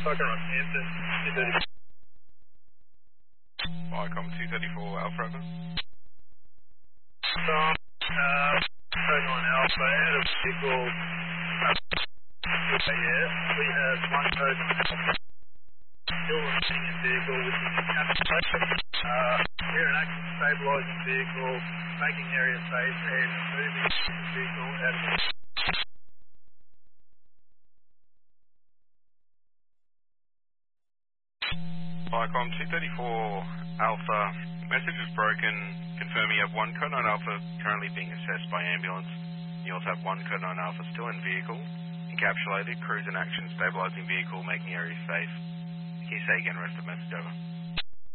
Fucking Rockhampton, 230. Viacom 234 Alpha Over. Code 9 Alpha, out of vehicle. Yeah, we have one code 9 Alpha. Still remaining in vehicle, which is encapsulated. We're an active stabilising vehicle, making area safe and moving the vehicle out of the Viacom 234 Alpha. Message is broken. Confirming you have one Code 9 Alpha currently being assessed by ambulance. You also have one Code 9 Alpha still in vehicle. Encapsulated, cruise in action, stabilising vehicle, making area safe. Can you say again, rest of message over?